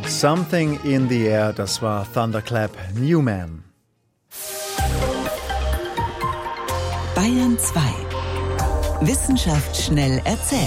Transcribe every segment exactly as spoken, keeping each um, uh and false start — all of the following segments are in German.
Something in the Air, das war Thunderclap Newman. Bayern zwei. Wissenschaft schnell erzählt.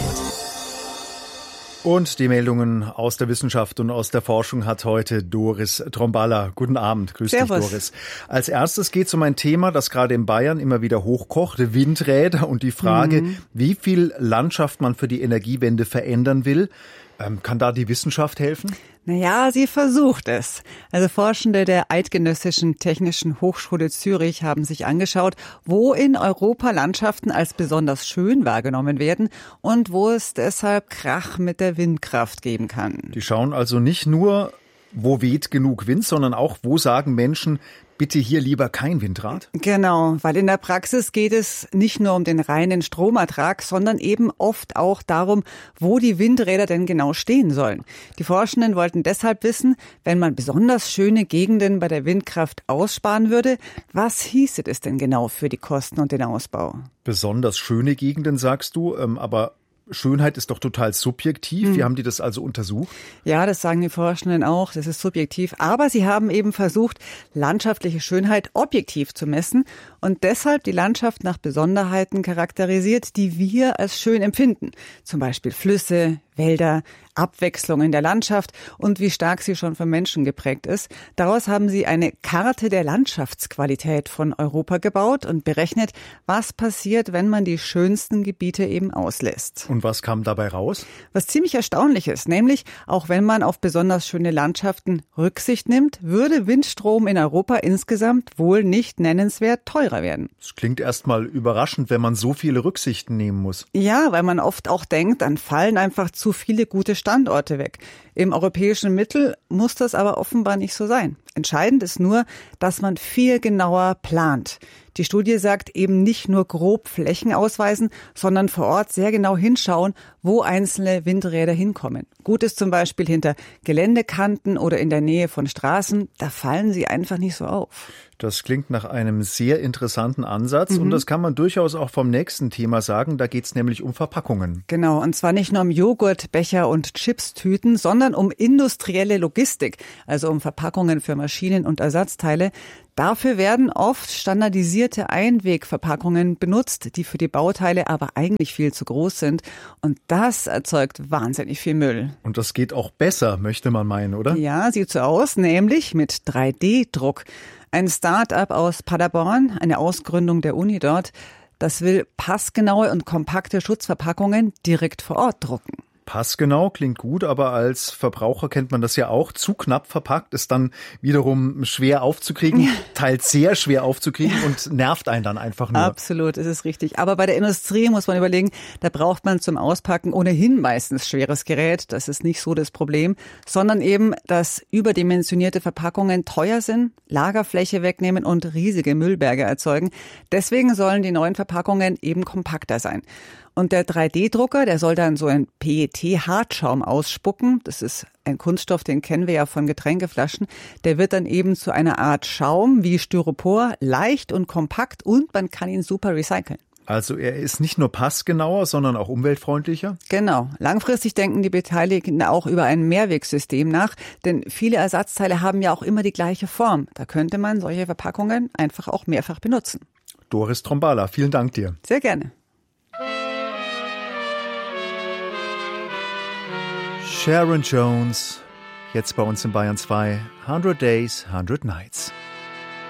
Und die Meldungen aus der Wissenschaft und aus der Forschung hat heute Doris Tromballa. Guten Abend, grüß Servus. dich Doris. Als erstes geht es um ein Thema, das gerade in Bayern immer wieder hochkocht, Windräder und die Frage, mhm. wie viel Landschaft man für die Energiewende verändern will. Ähm, kann da die Wissenschaft helfen? Naja, sie versucht es. Also Forschende der Eidgenössischen Technischen Hochschule Zürich haben sich angeschaut, wo in Europa Landschaften als besonders schön wahrgenommen werden und wo es deshalb Krach mit der Windkraft geben kann. Die schauen also nicht nur, wo weht genug Wind, sondern auch, wo sagen Menschen, bitte hier lieber kein Windrad? Genau, weil in der Praxis geht es nicht nur um den reinen Stromertrag, sondern eben oft auch darum, wo die Windräder denn genau stehen sollen. Die Forschenden wollten deshalb wissen, wenn man besonders schöne Gegenden bei der Windkraft aussparen würde, was hieße das denn genau für die Kosten und den Ausbau? Besonders schöne Gegenden, sagst du, ähm, aber Schönheit ist doch total subjektiv. Hm. Wie haben die das also untersucht? Ja, das sagen die Forschenden auch. Das ist subjektiv. Aber sie haben eben versucht, landschaftliche Schönheit objektiv zu messen und deshalb die Landschaft nach Besonderheiten charakterisiert, die wir als schön empfinden. Zum Beispiel Flüsse, Wälder, Abwechslung in der Landschaft und wie stark sie schon vom Menschen geprägt ist. Daraus haben sie eine Karte der Landschaftsqualität von Europa gebaut und berechnet, was passiert, wenn man die schönsten Gebiete eben auslässt. Und was kam dabei raus? Was ziemlich erstaunlich ist, nämlich auch wenn man auf besonders schöne Landschaften Rücksicht nimmt, würde Windstrom in Europa insgesamt wohl nicht nennenswert teurer werden. Das klingt erstmal überraschend, wenn man so viele Rücksichten nehmen muss. Ja, weil man oft auch denkt, dann fallen einfach zu viele gute Standorte weg. Im europäischen Mittel muss das aber offenbar nicht so sein. Entscheidend ist nur, dass man viel genauer plant. Die Studie sagt eben nicht nur grob Flächen ausweisen, sondern vor Ort sehr genau hinschauen, wo einzelne Windräder hinkommen. Gut ist zum Beispiel hinter Geländekanten oder in der Nähe von Straßen, da fallen sie einfach nicht so auf. Das klingt nach einem sehr interessanten Ansatz Mhm. und das kann man durchaus auch vom nächsten Thema sagen. Da geht es nämlich um Verpackungen. Genau, und zwar nicht nur um Joghurt, Becher und Chipstüten, sondern um industrielle Logistik, also um Verpackungen für Maschinen und Ersatzteile. Dafür werden oft standardisierte Einwegverpackungen benutzt, die für die Bauteile aber eigentlich viel zu groß sind. Und das erzeugt wahnsinnig viel Müll. Und das geht auch besser, möchte man meinen, oder? Ja, sieht so aus, nämlich mit drei D Druck. Ein Start-up aus Paderborn, eine Ausgründung der Uni dort, das will passgenaue und kompakte Schutzverpackungen direkt vor Ort drucken. Passgenau klingt gut, aber als Verbraucher kennt man das ja auch. Zu knapp verpackt ist dann wiederum schwer aufzukriegen, teils sehr schwer aufzukriegen und nervt einen dann einfach nur. Absolut, das ist richtig. Aber bei der Industrie muss man überlegen, da braucht man zum Auspacken ohnehin meistens schweres Gerät. Das ist nicht so das Problem, sondern eben, dass überdimensionierte Verpackungen teuer sind, Lagerfläche wegnehmen und riesige Müllberge erzeugen. Deswegen sollen die neuen Verpackungen eben kompakter sein. Und der drei D Drucker, der soll dann so ein P E T-Hartschaum ausspucken. Das ist ein Kunststoff, den kennen wir ja von Getränkeflaschen. Der wird dann eben zu einer Art Schaum wie Styropor, leicht und kompakt und man kann ihn super recyceln. Also er ist nicht nur passgenauer, sondern auch umweltfreundlicher? Genau. Langfristig denken die Beteiligten auch über ein Mehrwegsystem nach, denn viele Ersatzteile haben ja auch immer die gleiche Form. Da könnte man solche Verpackungen einfach auch mehrfach benutzen. Doris Tromballa, vielen Dank dir. Sehr gerne. Sharon Jones, jetzt bei uns in Bayern zwei, hundert Days, hundert Nights.